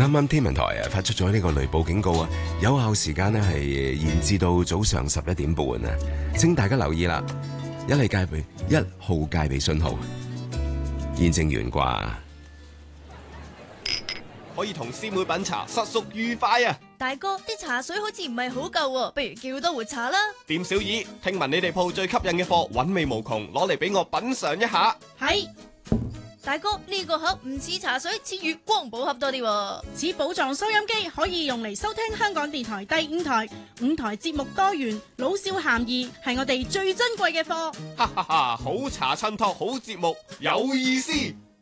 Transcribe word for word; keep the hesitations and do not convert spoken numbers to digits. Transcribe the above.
啱啱天文台啊發出咗呢個雷暴警告啊，有效時間咧係延至到早上十一點半啊，請大家留意啦，一係戒備一號戒備信號，現正懸掛。 可以同師妹品茶，實屬愉快啊！ 大哥，啲茶水好似唔係好夠喎，不如叫多壺茶啦。 店小二，聽聞你哋鋪最吸引嘅貨韻味無窮，攞嚟俾我品嘗一下。 係。大哥，呢個盒唔似茶水，似月光寶盒多啲喎。 似寶藏收音機，可以用嚟收聽香港電台第五台。五台節目多元，老少咸宜，係我哋最珍貴嘅貨。 哈哈哈！好茶襯托好節目，有意思。